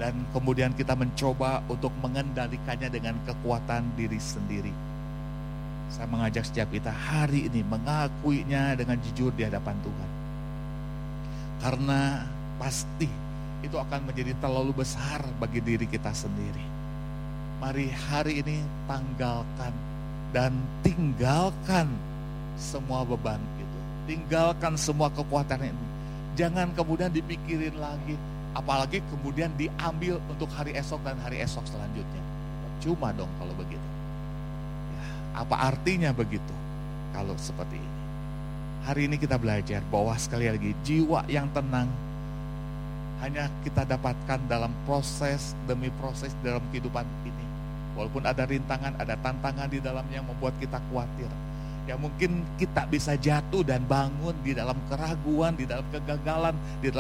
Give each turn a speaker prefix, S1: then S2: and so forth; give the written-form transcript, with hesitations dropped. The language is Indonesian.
S1: dan kemudian kita mencoba untuk mengendalikannya dengan kekuatan diri sendiri. Saya mengajak setiap kita hari ini mengakuinya dengan jujur di hadapan Tuhan. Karena pasti itu akan menjadi terlalu besar bagi diri kita sendiri. Mari hari ini tanggalkan dan tinggalkan semua beban itu. Tinggalkan semua kekuatan ini. Jangan kemudian dipikirin lagi. Apalagi kemudian diambil untuk hari esok dan hari esok selanjutnya. Cuma dong kalau begitu. Ya, apa artinya begitu kalau seperti ini? Hari ini kita belajar bahwa sekali lagi jiwa yang tenang hanya kita dapatkan dalam proses demi proses dalam kehidupan ini. Walaupun ada rintangan, ada tantangan di dalamnya yang membuat kita khawatir. Ya mungkin kita bisa jatuh dan bangun di dalam keraguan, di dalam kegagalan, di dalam